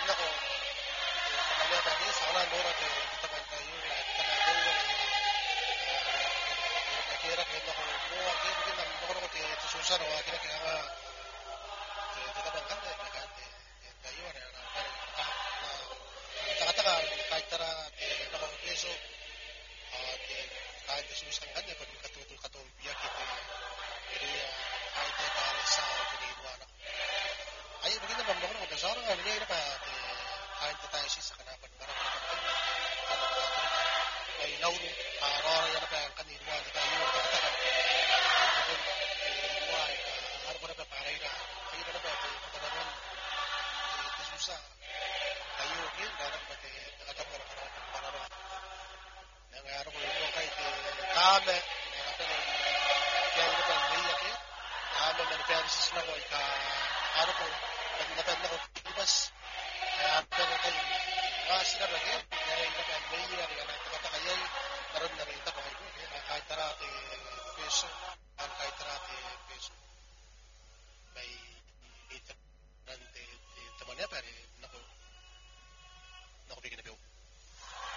nako kembali tadi soalnya Nora kita bantai kita tahu kira kaya nako mo kaya mungkin nako susah no kira kaya kita bangkan kan tayo na kata-kata kahit tara nako peso kahit susah kan ya pag katul biyak jadi kahit sa pinidwana ayo begini bang dong udah seorang nggak ini apa kahit tayo sa kanapan para ay launi para yan apa yang kan idwa di tayo kata kan idwa ano ko na pa para ina ayo na ba pagkakaroon susah tayo rin dapat ba nakatap para nangyari ko yung kahit kame nakatap kaya ito pa niya kaya kame na references na ko ano ko nagnapan na ko